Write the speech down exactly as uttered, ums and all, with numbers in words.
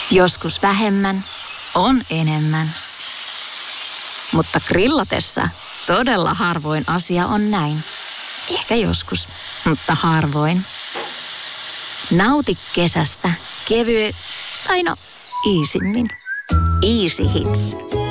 Joskus vähemmän on enemmän. Mutta grillatessa todella harvoin asia on näin. Ehkä joskus, mutta harvoin. Nauti kesästä kevyen, tai no, iisimmin. Easy Hits.